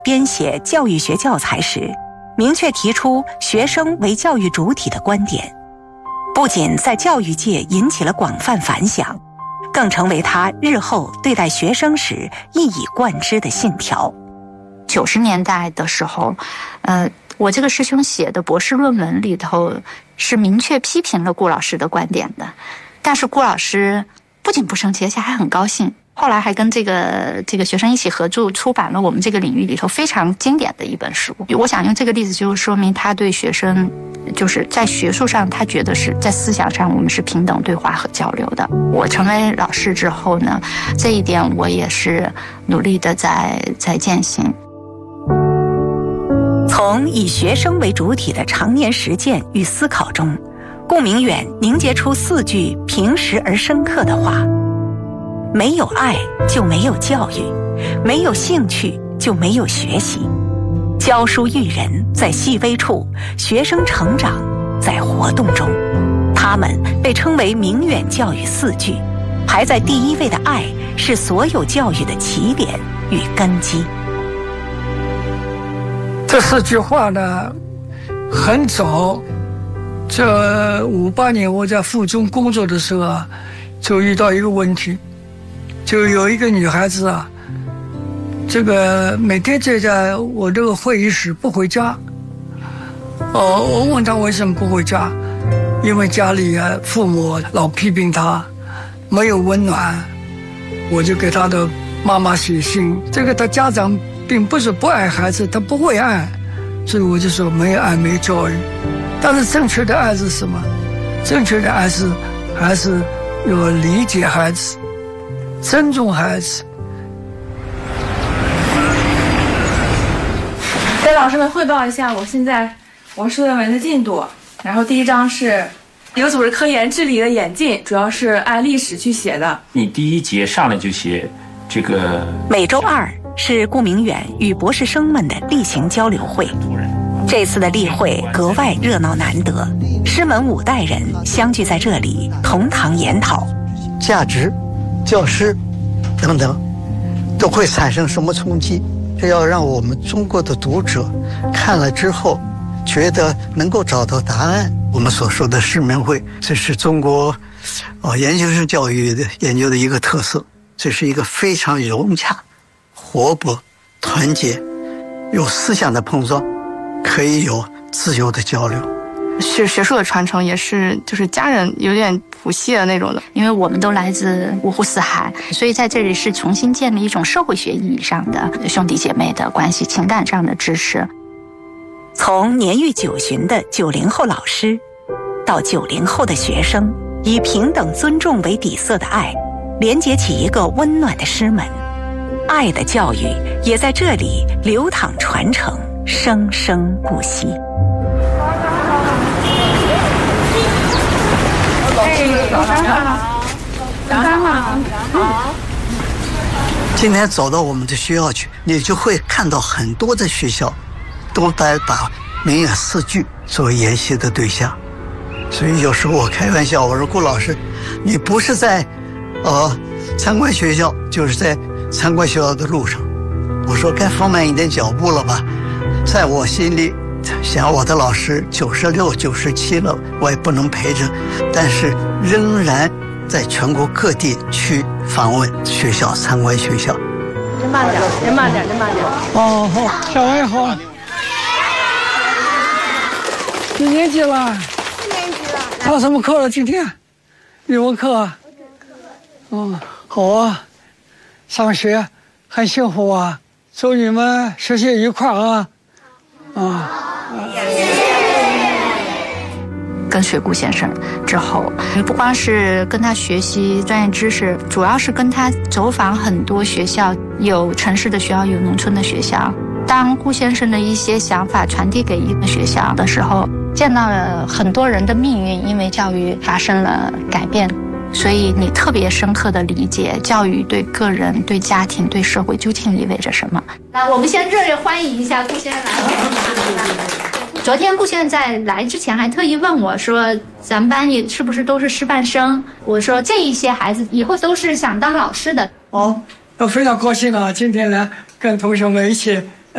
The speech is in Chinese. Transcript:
编写教育学教材时，明确提出学生为教育主体的观点，不仅在教育界引起了广泛反响，更成为他日后对待学生时一以贯之的信条。 90年代的时候，我这个师兄写的博士论文里头是明确批评了顾老师的观点的，但是顾老师不仅不生气，而且还很高兴。后来还跟这个学生一起合著出版了我们这个领域里头非常经典的一本书。我想用这个例子就是说明他对学生就是在学术上他觉得是在思想上我们是平等对话和交流的。我成为老师之后呢，这一点我也是努力的在践行。 从以学生为主体的常年实践与思考中，顾明远凝结出4句平实而深刻的话：没有爱就没有教育，没有兴趣就没有学习。教书育人在细微处，学生成长在活动中。他们被称为明远教育4句，排在第1位的爱是所有教育的起点与根基。 这4句话呢，很早，这58年我在附中工作的时候啊，就遇到一个问题，就有一个女孩子啊，这个每天就在我这个会议室不回家。我问她为什么不回家，因为家里啊父母老批评她，没有温暖。我就给她的妈妈写信，这个她家长并不是不爱孩子，他不会爱，所以我就说没有爱没教育。但是正确的爱是什么？正确的爱是还是要理解孩子，尊重孩子。 跟老师们汇报一下我现在博士论文的进度。然后第1章是有组织科研治理的演进，主要是按历史去写的。 你第1节上来就写这个。 每周2是顾明远与博士生们的例行交流会。这次的例会格外热闹难得，师门5代人相聚在这里，同堂研讨价值、教师等等都会产生什么冲击。这要让我们中国的读者看了之后觉得能够找到答案。我们所说的师门会，这是中国研究生教育的研究的一个特色，这是一个非常融洽、活泼、团结，有思想的碰撞，可以有自由的交流。 学术的传承也是就是家人有点谱系的那种的， 因为我们都来自五湖四海，所以在这里是重新建立一种社会学意义上的兄弟姐妹的关系，情感上的支持。 从年逾9旬的90后老师，到90后的学生，以平等尊重为底色的爱，连接起一个温暖的师门。爱的教育也在这里流淌传承，生生不息。 早上好。 今天走到我们的学校去，你就会看到很多的学校都在把明远4句作为研习的对象。所以有时候我开玩笑，我说顾老师，你不是在参观学校，就是在参观学校的路上。我说该放慢一点脚步了吧。在我心里想，我的老师96、97了，我也不能陪着，但是仍然在全国各地去访问学校、参观学校。 真慢点，真慢点，真慢点。 好，小王也好。几年级了？4 年级了。 上什么课了？今天？语文课啊。好啊，上学很幸福啊，祝你们学习愉快啊。 跟随顾先生之后，不光是跟他学习专业知识，主要是跟他走访很多学校，有城市的学校，有农村的学校。当顾先生的一些想法传递给一个学校的时候，见到了很多人的命运因为教育发生了改变，所以你特别深刻地理解教育对个人、对家庭、对社会究竟意味着什么。那我们先热烈欢迎一下顾先生来。昨天顾先生在来之前还特意问我说，咱们班里是不是都是师范生？我说这一些孩子以后都是想当老师的。 我非常高兴啊，今天来跟同学们一起